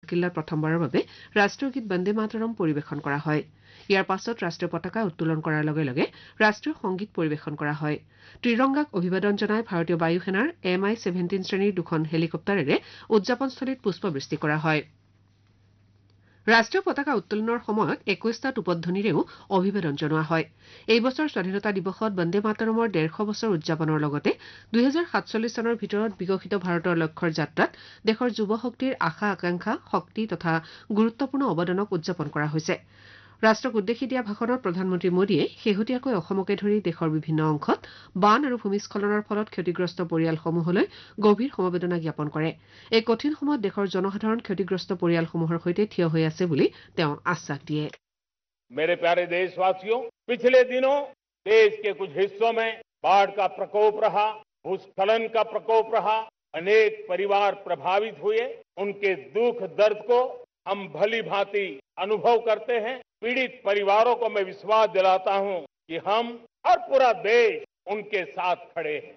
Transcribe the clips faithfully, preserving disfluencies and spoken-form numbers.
কিল্লাত প্ৰথমবাৰৰ বাবে ৰাষ্ট্ৰীয় গীত বন্দে মাতৰম পৰিৱেশন কৰা হয় ইয়াৰ পাছত ৰাষ্ট্ৰীয় পতাকা উত্তোলন কৰাৰ লগে লগে ৰাষ্ট্ৰীয় সংগীত পৰিৱেশন কৰা হয় ত্ৰিৰংগাক অভিবাদন জনাই ভাৰতীয় বায়ু সেনাৰ এম আই ছেভেণ্টিন শ্ৰেণীৰ দুখন হেলিকপ্টাৰেৰে উদযাপনস্থলীত পুষ্পবৃষ্টি কৰা হয় ৰাষ্ট্ৰীয় পতাকা উত্তোলনৰ সময়ত একৈশটা টোপধ্বনিৰেও অভিবাদন জনোৱা হয় এই বছৰ স্বাধীনতা দিৱসত বন্দে মাতৰমৰ ডেৰশ বছৰ উদযাপনৰ লগতে দুই হাজাৰ সাতচল্লিশ চনৰ ভিতৰত বিকশিত ভাৰতৰ লক্ষ্যৰ যাত্ৰাত দেশৰ যুৱ শক্তিৰ আশা আকাংক্ষা শক্তি তথা গুৰুত্বপূৰ্ণ অৱদানক উদযাপন কৰা হৈছে ৰাষ্ট্ৰক উদ্দেশ্যি দিয়া ভাষণত প্ৰধানমন্ত্ৰী মোদীয়ে শেহতীয়াকৈ অসমকে ধৰি দেশৰ বিভিন্ন অংশত বান আৰু ভূমিস্খলনৰ ফলত ক্ষতিগ্ৰস্ত পৰিয়ালসমূহলৈ গভীৰ সমবেদনা জ্ঞাপন কৰে এই কঠিন সময়ত দেশৰ জনসাধাৰণ ক্ষতিগ্ৰস্ত পৰিয়ালসমূহৰ সৈতে থিয় হৈ আছে বুলি তেওঁ আশ্বাস দিয়ে मेरे प्यारे देशवासियों पिछले दिनों देश के कुछ हिस्सों में बाढ़ का प्रकोप रहा भूस्खलन का प्रकोप रहा अनेक परिवार प्रभावित हुए उनके दुख दर्द को हम भली भांति अनुभव करते हैं पीड़ित परिवारों को मैं विश्वास दिलाता हूं कि हम और पूरा देश उनके साथ खड़े हैं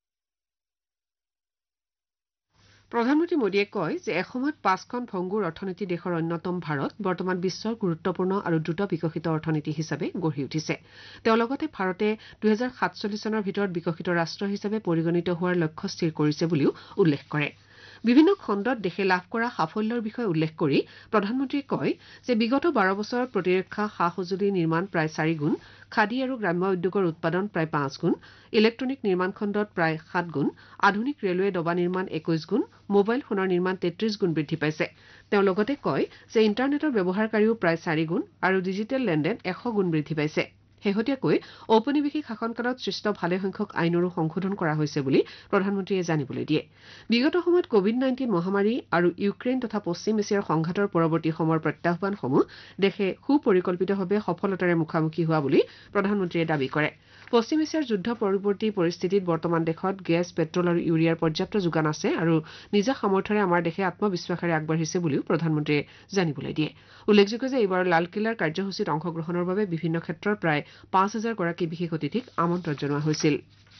প্ৰধানমন্ত্ৰী মোদীয়ে কয় যে এসময়ত পাঁচখন ভংগুৰ অৰ্থনীতি দেশৰ অন্যতম ভাৰত বৰ্তমান বিশ্বৰ গুৰুত্বপূৰ্ণ আৰু দ্ৰুত বিকশিত অৰ্থনীতি হিচাপে গঢ়ি উঠিছে তেওঁ লগতে ভাৰতে দুই হাজাৰ সাতচল্লিশ চনৰ ভিতৰত বিকশিত ৰাষ্ট্ৰ হিচাপে পৰিগণিত হোৱাৰ লক্ষ্য স্থিৰ কৰিছে বুলিও উল্লেখ কৰে বিভিন্ন খণ্ডত দেশে লাভ কৰা সাফল্যৰ বিষয়ে উল্লেখ কৰি প্ৰধানমন্ত্ৰীয়ে কয় যে বিগত বাৰ বছৰত প্ৰতিৰক্ষা সা সঁজুলি নিৰ্মাণ প্ৰায় চাৰি গুণ খাদী আৰু গ্ৰাম্য উদ্যোগৰ উৎপাদন প্ৰায় পাঁচ গুণ ইলেক্ট্ৰনিক নিৰ্মাণ খণ্ডত প্ৰায় সাত গুণ আধুনিক ৰেলৱে ডবা নিৰ্মাণ একৈশ গুণ মোবাইল ফোনৰ নিৰ্মাণ তেত্ৰিশ গুণ বৃদ্ধি পাইছে তেওঁ লগতে কয় যে ইণ্টাৰনেটৰ ব্যৱহাৰকাৰীও প্ৰায় চাৰি গুণ আৰু ডিজিটেল লেনদেন এশ গুণ বৃদ্ধি পাইছে শেহতীয়াকৈ ঔপনিৱেশিক শাসনকালত সৃষ্ট ভালেসংখ্যক আইনৰো সংশোধন কৰা হৈছে বুলি প্ৰধানমন্ত্ৰীয়ে জানিবলৈ দিয়ে বিগত সময়ত কোভিড নাইণ্টিন মহামাৰী আৰু ইউক্ৰেইন তথা পশ্চিম এছিয়াৰ সংঘাতৰ পৰৱৰ্তী সময়ৰ প্ৰত্যাহ্বানসমূহ দেশে সুপৰিকল্পিতভাৱে সফলতাৰে মুখামুখি হোৱা বুলি প্ৰধানমন্ত্ৰীয়ে দাবী কৰে পশ্চিম এছিয়াৰ যুদ্ধ পৰৱৰ্তী পৰিস্থিতিত বৰ্তমান দেশত গেছ পেট্ৰল আৰু ইউৰিয়াৰ পৰ্যাপ্ত যোগান আছে আৰু নিজা সামৰ্থ্যৰে আমাৰ দেশে আত্মবিশ্বাসেৰে আগবাঢ়িছে বুলিও প্ৰধানমন্ত্ৰীয়ে জানিবলৈ দিয়ে উল্লেখযোগ্য যে এইবাৰ লালকিল্লাৰ কাৰ্যসূচীত অংশগ্ৰহণৰ বাবে বিভিন্ন ক্ষেত্ৰৰ প্ৰায় পাঁচ হাজাৰ গৰাকী বিশেষ অতিথিক আমন্ত্ৰণ জনোৱা হৈছিল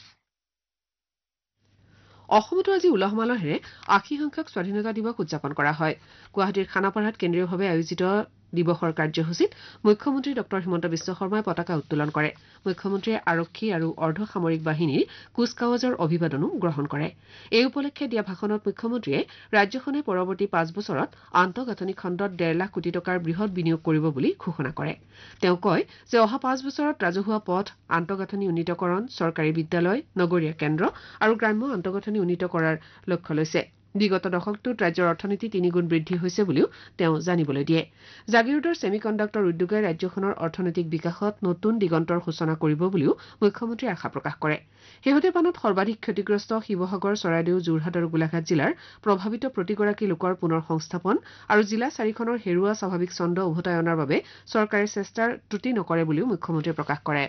অসমতো আজি উলহ মালহেৰে আশী সংখ্যক স্বাধীনতা দিৱস উদযাপন কৰা হয় গুৱাহাটীৰ খানাপাৰাত কেন্দ্ৰীয়ভাৱে আয়োজিত দিৱসৰ কাৰ্যসূচীত মুখ্যমন্ত্ৰী ডক্টৰ হিমন্ত বিশ্ব শৰ্মাই পতাকা উত্তোলন কৰে মুখ্যমন্ত্ৰীয়ে আৰক্ষী আৰু অৰ্ধ সামৰিক বাহিনীৰ কুচকাৱাজৰ অভিবাদনো গ্ৰহণ কৰে এই উপলক্ষে দিয়া ভাষণত মুখ্যমন্ত্ৰীয়ে ৰাজ্যখনে পৰৱৰ্তী পাঁচ বছৰত আন্তঃগাঁথনি খণ্ডত ডেৰ লাখ কোটি টকাৰ বৃহৎ বিনিয়োগ কৰিব বুলি ঘোষণা কৰে তেওঁ কয় যে অহা পাঁচ বছৰত ৰাজহুৱা পথ আন্তঃগাঁথনি উন্নীতকৰণ চৰকাৰী বিদ্যালয় নগৰীয়া কেন্দ্ৰ আৰু গ্ৰাম্য আন্তঃগাঁথনি উন্নীত কৰাৰ লক্ষ্য লৈছে বিগত দশকটোত ৰাজ্যৰ অৰ্থনীতি তিনিগুণ বৃদ্ধি হৈছে বুলিও তেওঁ জানিবলৈ দিয়ে জাগিৰোডৰ ছেমি কণ্ডাক্টৰ উদ্যোগে ৰাজ্যখনৰ অৰ্থনৈতিক বিকাশত নতুন দিগন্তৰ সূচনা কৰিব বুলিও মুখ্যমন্ত্ৰীয়ে আশা প্ৰকাশ কৰে শেহতীয়া বানত সৰ্বাধিক ক্ষতিগ্ৰস্ত শিৱসাগৰ চৰাইদেউ যোৰহাট আৰু গোলাঘাট জিলাৰ প্ৰভাৱিত প্ৰতিগৰাকী লোকৰ পুনৰ সংস্থাপন আৰু জিলা চাৰিখনৰ হেৰুওৱা স্বাভাৱিক ছন্দ উভতাই অনাৰ বাবে চৰকাৰে চেষ্টাৰ ত্ৰুটি নকৰে বুলিও মুখ্যমন্ত্ৰীয়ে প্ৰকাশ কৰে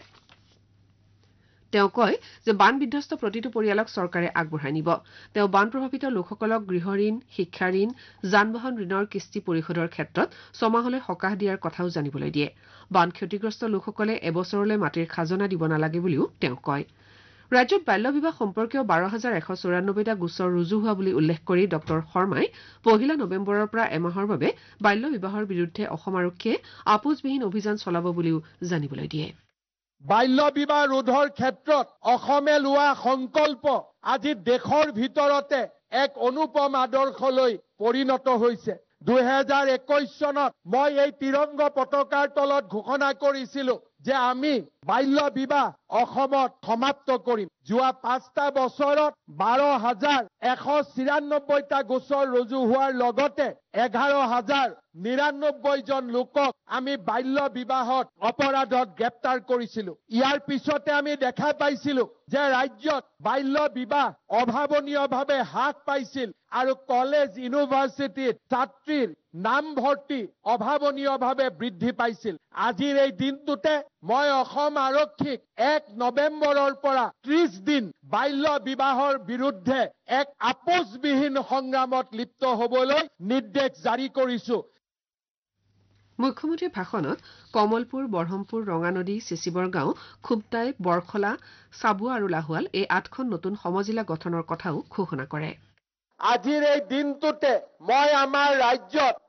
তেওঁ কয় যে বান বিধ্বস্ত প্ৰতিটো পৰিয়ালক চৰকাৰে আগবঢ়াই নিব তেওঁ বান প্ৰভাৱিত লোকসকলক গৃহ ঋণ শিক্ষা ঋণ যান বাহন ঋণৰ কিস্তি পৰিশোধৰ ক্ষেত্ৰত ছমাহলৈ সকাহ দিয়াৰ কথাও জানিবলৈ দিয়ে বান ক্ষতিগ্ৰস্ত লোকসকলে এবছৰলৈ মাটিৰ খাজনা দিব নালাগে বুলিও তেওঁ কয় ৰাজ্যত বাল্য বিবাহ সম্পৰ্কীয় বাৰ হাজাৰ এশ চৌৰান্নব্বৈটা গোচৰ ৰুজু হোৱা বুলি উল্লেখ কৰি ডক্টৰ শৰ্মাই পহিলা নৱেম্বৰৰ পৰা এমাহৰ বাবে বাল্য বিবাহৰ বিৰুদ্ধে অসম আৰক্ষীয়ে আপোচবিহীন অভিযান চলাব বুলিও জানিবলৈ দিয়ে বাল্য বিবাহ ৰোধৰ ক্ষেত্ৰত অসমে লোৱা সংকল্প আজি দেশৰ ভিতৰতে এক অনুপম আদৰ্শলৈ পৰিণত হৈছে দুই হাজাৰ একৈশ চনত মই এই তিৰংগ পতাকাৰ তলত ঘোষণা কৰিছিলো যে আমি বাল্য বিবাহ অসমত সমাপ্ত কৰিম যোৱা পাঁচটা বছৰত বাৰ হাজাৰ এশ চিৰান্নব্বৈটা গোচৰ ৰুজু হোৱাৰ লগতে এঘাৰ হাজাৰ নিৰান্নব্বৈ জন লোকক আমি বাল্য বিবাহত অপৰাধত গ্ৰেপ্তাৰ কৰিছিলো ইয়াৰ পিছতে আমি দেখা পাইছিলো যে ৰাজ্যত বাল্য বিবাহ অভাৱনীয়ভাৱে হ্ৰাস পাইছিল আৰু কলেজ ইউনিভাৰ্চিটিত ছাত্ৰীৰ নামভৰ্তি অভাৱনীয়ভাৱে বৃদ্ধি পাইছিল আজিৰ এই দিনটোতে মই অসম আৰক্ষীক এক নৱেম্বৰৰ পৰা ত্ৰিশ দিন বাল্য বিবাহৰ বিৰুদ্ধে এক আপোচবিহীন সংগ্ৰামত লিপ্ত হ'বলৈ নিৰ্দেশ জাৰি কৰিছো মুখ্যমন্ত্ৰীৰ ভাষণত কমলপুৰ বৰহমপুৰ ৰঙানদী চিচিবৰ গাঁও খুবটাই বৰখলা চাবুৱা আৰু লাহুৱাল এই আঠখন নতুন সমজিলা গঠনৰ কথাও ঘোষণা কৰে আজিৰ এই দিনটোতে মই আমাৰ ৰাজ্যত